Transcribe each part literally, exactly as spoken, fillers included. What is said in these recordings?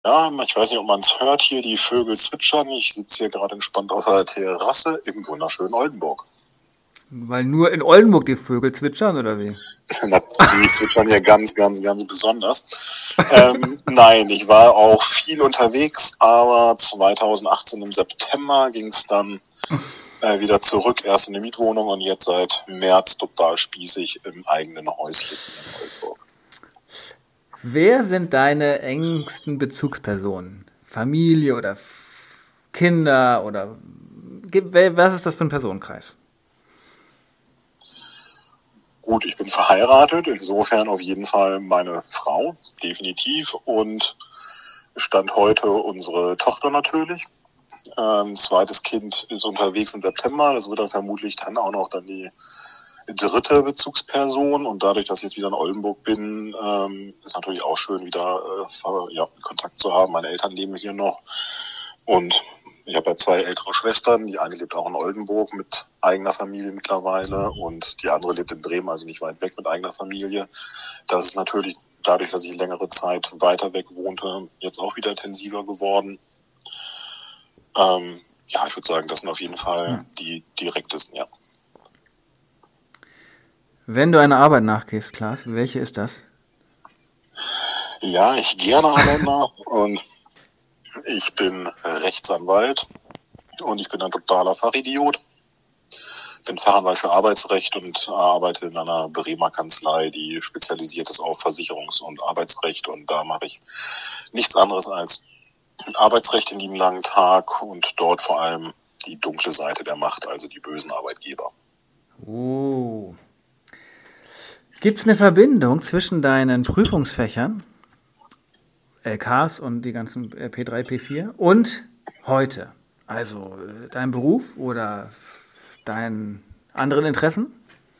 Ja, ich weiß nicht, ob man es hört hier, die Vögel zwitschern. Ich sitze hier gerade entspannt auf der Terrasse im wunderschönen Oldenburg. Weil nur in Oldenburg die Vögel zwitschern, oder wie? Die zwitschern hier ganz, ganz, ganz besonders. Ähm, nein, ich war auch viel unterwegs, aber zweitausendachtzehn im September ging es dann äh, wieder zurück, erst in eine Mietwohnung und jetzt seit März total spießig im eigenen Häuschen in Oldenburg. Wer sind deine engsten Bezugspersonen? Familie oder F- Kinder oder Gib- wer- was ist das für ein Personenkreis? Gut, ich bin verheiratet, insofern auf jeden Fall meine Frau, definitiv. Und Stand heute unsere Tochter natürlich. Ähm, zweites Kind ist unterwegs im September. Das wird dann vermutlich dann auch noch dann die dritte Bezugsperson. Und dadurch, dass ich jetzt wieder in Oldenburg bin, ähm, ist natürlich auch schön, wieder äh, ja, Kontakt zu haben. Meine Eltern leben hier noch. Und ich habe ja zwei ältere Schwestern. Die eine lebt auch in Oldenburg mit eigener Familie mittlerweile und die andere lebt in Bremen, also nicht weit weg mit eigener Familie. Das ist natürlich dadurch, dass ich längere Zeit weiter weg wohnte, jetzt auch wieder intensiver geworden. Ähm, ja, ich würde sagen, das sind auf jeden Fall die direktesten, ja. Wenn du einer Arbeit nachgehst, Klaas, welche ist das? Ja, ich gehe einer Arbeit nach und ich bin Rechtsanwalt und ich bin ein totaler Fachidiot. Bin Fachanwalt für Arbeitsrecht und arbeite in einer Bremer Kanzlei, die spezialisiert ist auf Versicherungs- und Arbeitsrecht. Und da mache ich nichts anderes als Arbeitsrecht den lieben langen Tag und dort vor allem die dunkle Seite der Macht, also die bösen Arbeitgeber. Oh. Gibt es eine Verbindung zwischen deinen Prüfungsfächern, L Ks und die ganzen äh, P drei, P vier und heute? Also äh, dein Beruf oder deinen anderen Interessen?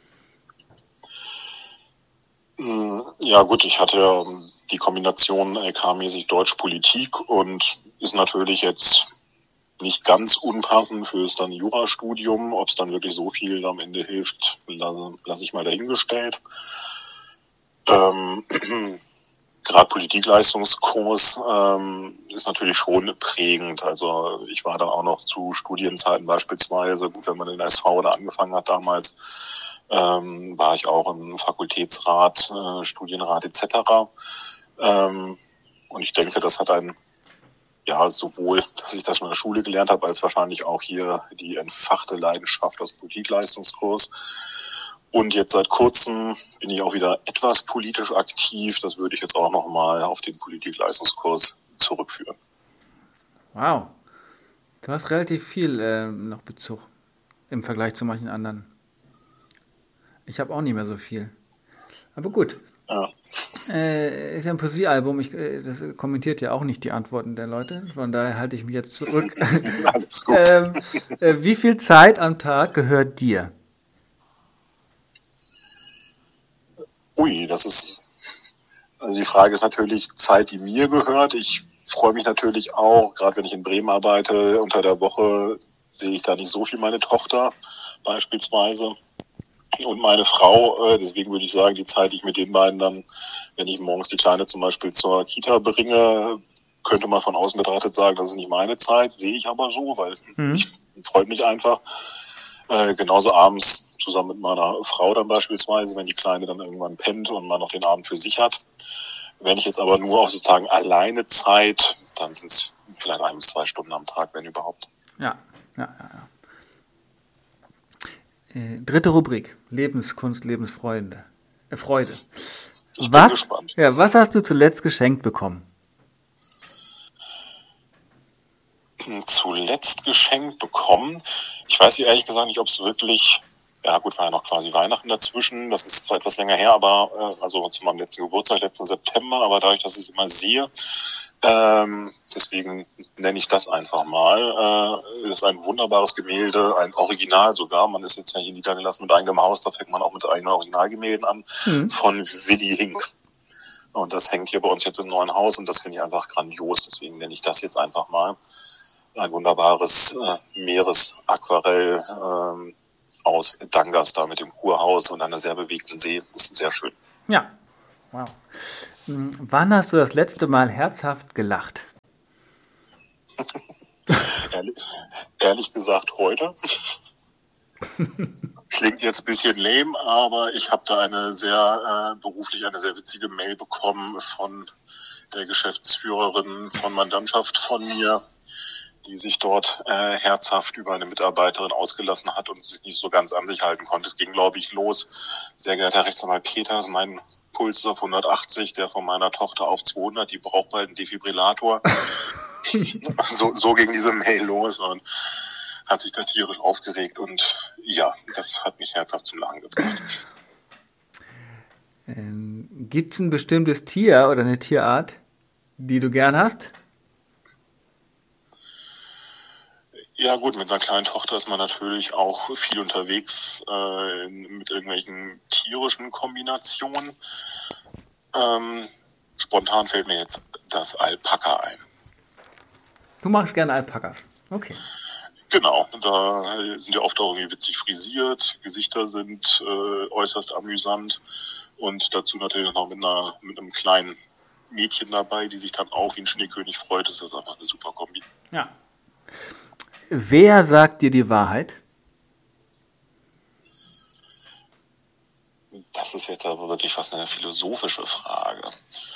Ja gut, ich hatte ja die Kombination L K-mäßig Deutsch-Politik und ist natürlich jetzt nicht ganz unpassend fürs dann Jurastudium. Ob es dann wirklich so viel am Ende hilft, lasse, lasse ich mal dahingestellt. Ähm, Gerade Politikleistungskurs ähm, ist natürlich schon prägend. Also ich war dann auch noch zu Studienzeiten beispielsweise, gut, wenn man in der S V da angefangen hat damals, ähm, war ich auch im Fakultätsrat, äh, Studienrat et cetera. Ähm, und ich denke, das hat einen, ja, sowohl, dass ich das schon in der Schule gelernt habe, als wahrscheinlich auch hier die entfachte Leidenschaft aus Politikleistungskurs. Und jetzt seit kurzem bin ich auch wieder etwas politisch aktiv. Das würde ich jetzt auch nochmal auf den Politikleistungskurs zurückführen. Wow. Du hast relativ viel äh, noch Bezug im Vergleich zu manchen anderen. Ich habe auch nicht mehr so viel. Aber gut. Ja. Äh, ist ja ein Poesiealbum. Ich, äh, das kommentiert ja auch nicht die Antworten der Leute. Von daher halte ich mich jetzt zurück. Alles gut. ähm, äh, wie viel Zeit am Tag gehört dir? Ui, das ist, also die Frage ist natürlich Zeit, die mir gehört. Ich freue mich natürlich auch, gerade wenn ich in Bremen arbeite, unter der Woche sehe ich da nicht so viel meine Tochter beispielsweise. Und meine Frau, äh, deswegen würde ich sagen, die Zeit, die ich mit den beiden dann, wenn ich morgens die Kleine zum Beispiel zur Kita bringe, könnte man von außen betrachtet sagen, das ist nicht meine Zeit, sehe ich aber so, weil Hm? ich freut mich einfach. Äh, genauso abends zusammen mit meiner Frau dann beispielsweise, wenn die Kleine dann irgendwann pennt und man noch den Abend für sich hat. Wenn ich jetzt aber nur auch sozusagen alleine Zeit, dann sind es vielleicht ein bis zwei Stunden am Tag, wenn überhaupt. Ja, ja, ja. ja. Äh, dritte Rubrik. Lebenskunst, Lebensfreude. Äh, Freude. Ich bin Was, gespannt. ja, was hast du zuletzt geschenkt bekommen? Zuletzt geschenkt bekommen. Ich weiß ehrlich gesagt nicht, ob es wirklich, ja gut, war ja noch quasi Weihnachten dazwischen, das ist zwar etwas länger her, aber äh, also zu meinem letzten Geburtstag, letzten September, aber dadurch, dass ich es immer sehe, ähm, deswegen nenne ich das einfach mal, äh, ist ein wunderbares Gemälde, ein Original sogar, man ist jetzt ja hier niedergelassen mit eigenem Haus, da fängt man auch mit eigenen Originalgemälden an, Hm. von Willy Hink. Und das hängt hier bei uns jetzt im neuen Haus und das finde ich einfach grandios, deswegen nenne ich das jetzt einfach mal. Ein wunderbares äh, Meeresaquarell ähm, aus Dangas da mit dem Kurhaus und einer sehr bewegten See. Ist sehr schön. Ja. Wow. Hm, Wann hast du das letzte Mal herzhaft gelacht? ehrlich, ehrlich gesagt heute. Klingt jetzt ein bisschen lame, aber ich habe da eine sehr, äh, beruflich eine sehr witzige Mail bekommen von der Geschäftsführerin von Mandantschaft von mir, die sich dort äh, herzhaft über eine Mitarbeiterin ausgelassen hat und sich nicht so ganz an sich halten konnte. Es ging, glaube ich, los. Sehr geehrter Herr Rechtsanwalt Peters, mein Puls ist auf hundertachtzig, der von meiner Tochter auf zweihundert, die braucht bald einen Defibrillator. so, so ging diese Mail los und hat sich da tierisch aufgeregt und ja, das hat mich herzhaft zum Lachen gebracht. Ähm, Gibt es ein bestimmtes Tier oder eine Tierart, die du gern hast? Ja gut, mit einer kleinen Tochter ist man natürlich auch viel unterwegs äh, mit irgendwelchen tierischen Kombinationen. Ähm, spontan fällt mir jetzt das Alpaka ein. Du magst gerne Alpakas. Okay. Genau, da sind ja oft auch irgendwie witzig frisiert, Gesichter sind äh, äußerst amüsant und dazu natürlich noch mit, einer, mit einem kleinen Mädchen dabei, die sich dann auch wie ein Schneekönig freut. Das ist einfach eine super Kombi. Ja. Wer sagt dir die Wahrheit? Das ist jetzt aber wirklich fast eine philosophische Frage.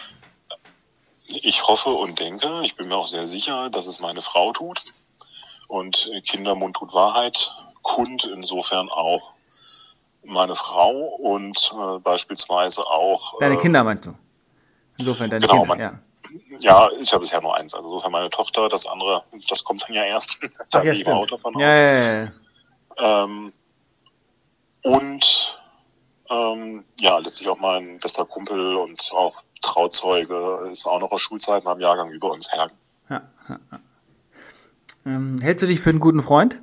Ich hoffe und denke, ich bin mir auch sehr sicher, dass es meine Frau tut. Und Kindermund tut Wahrheit kund, insofern auch meine Frau und äh, beispielsweise auch... Deine äh, Kinder meinst du? Insofern deine genau, Kinder, mein, ja. ja, ich habe bisher nur eins. Also insofern meine Tochter, das andere, das kommt dann ja erst. Da Ach, ja, gehe ich auch stimmt. davon Ja, aus. ja, ja, ja. Ähm, und ähm, ja, letztlich auch mein bester Kumpel und auch Trauzeuge ist auch noch aus Schulzeiten am Jahrgang über uns her. Ja, ja, ja. Ähm, hältst du dich für einen guten Freund?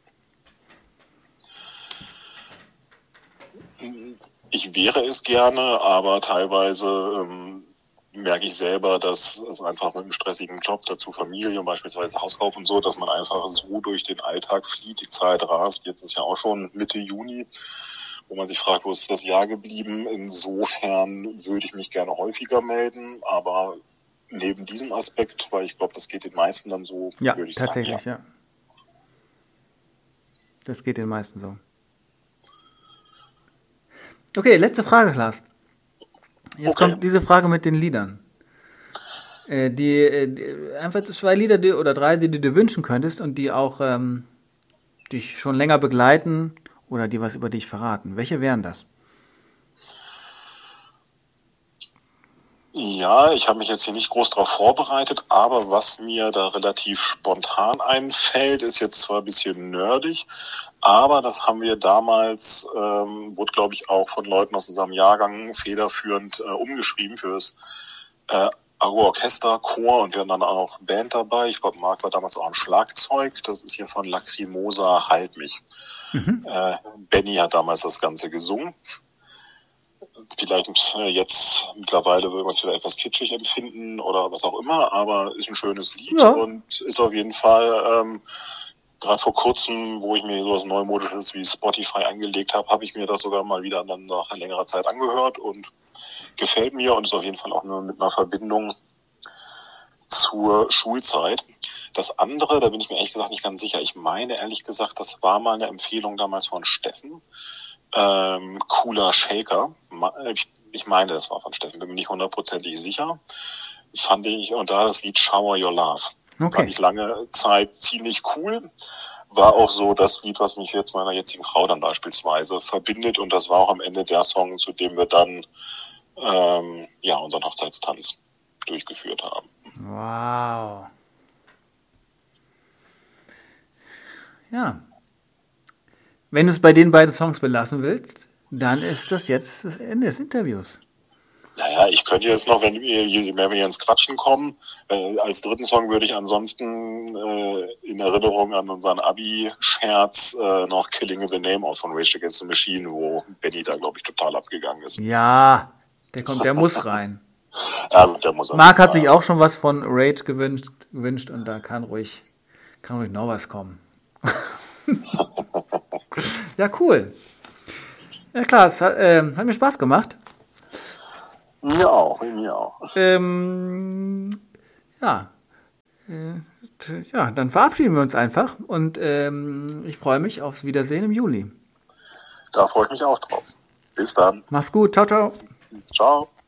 Ich wäre es gerne, aber teilweise ähm, merke ich selber, dass es einfach mit einem stressigen Job, dazu Familie und beispielsweise Hauskauf und so, dass man einfach so durch den Alltag flieht, die Zeit rast. Jetzt ist ja auch schon Mitte Juni, wo man sich fragt, wo ist das Jahr geblieben? Insofern würde ich mich gerne häufiger melden, aber neben diesem Aspekt, weil ich glaube, das geht den meisten dann so, Ja, würde ich tatsächlich, sagen, ja. ja. Das geht den meisten so. Okay, letzte Frage, Klaas. Jetzt Okay. kommt diese Frage mit den Liedern. Äh, die, äh, die, einfach zwei Lieder die, oder drei, die du dir wünschen könntest und die auch ähm, dich schon länger begleiten oder die was über dich verraten. Welche wären das? Ja, ich habe mich jetzt hier nicht groß darauf vorbereitet, aber was mir da relativ spontan einfällt, ist jetzt zwar ein bisschen nerdig, aber das haben wir damals, ähm, wurde glaube ich auch von Leuten aus unserem Jahrgang federführend äh, umgeschrieben fürs äh, Agro-Orchester, Chor und wir hatten dann auch Band dabei. Ich glaube, Marc war damals auch am Schlagzeug. Das ist hier von Lacrimosa, Halt mich. Mhm. Äh, Benny hat damals das Ganze gesungen. Vielleicht jetzt mittlerweile würde man es wieder etwas kitschig empfinden oder was auch immer, aber ist ein schönes Lied Ja. Und ist auf jeden Fall, ähm, gerade vor kurzem, wo ich mir sowas Neumodisches wie Spotify angelegt habe, habe ich mir das sogar mal wieder dann nach längerer Zeit angehört und gefällt mir und ist auf jeden Fall auch nur mit einer Verbindung zur Schulzeit. Das andere, da bin ich mir ehrlich gesagt nicht ganz sicher. Ich meine ehrlich gesagt, das war mal eine Empfehlung damals von Steffen. Ähm, cooler Shaker. Ich, ich meine, das war von Steffen, bin mir nicht hundertprozentig sicher. Fand ich, und da das Lied Shower Your Love. Okay. Fand ich lange Zeit ziemlich cool. War auch so das Lied, was mich jetzt meiner jetzigen Frau dann beispielsweise verbindet. Und das war auch am Ende der Song, zu dem wir dann ähm, ja unseren Hochzeitstanz durchgeführt haben. Wow. Ja. Wenn du es bei den beiden Songs belassen willst, dann ist das jetzt das Ende des Interviews. Naja, ich könnte jetzt noch, wenn wir, je mehr wir ins Quatschen kommen, äh, als dritten Song würde ich ansonsten äh, in Erinnerung an unseren Abi-Scherz äh, noch Killing in the Name aus von Rage Against the Machine, wo Benny da, glaube ich, total abgegangen ist. Ja, der kommt, der muss rein. Ja, der muss Marc hat sich auch schon was von Rage gewünscht, gewünscht und da kann ruhig, kann ruhig noch was kommen. Ja, cool. Ja klar, es hat, äh, hat mir Spaß gemacht. Mir auch, mir auch. Ähm, ja, äh, ja, dann verabschieden wir uns einfach und ähm, ich freue mich aufs Wiedersehen im Juli. Da freue ich mich auch drauf. Bis dann. Mach's gut. Ciao, ciao. Ciao.